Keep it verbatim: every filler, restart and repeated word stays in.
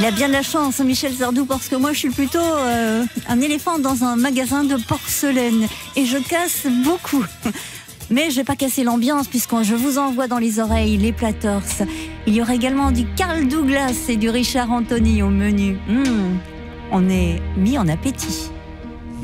Il a bien de la chance, Michel Sardou, parce que moi je suis plutôt euh, un éléphant dans un magasin de porcelaine et je casse beaucoup. Mais je vais pas casser l'ambiance puisque je vous envoie dans les oreilles les Platters. Il y aura également du Carl Douglas et du Richard Anthony au menu. Mmh, on est mis en appétit.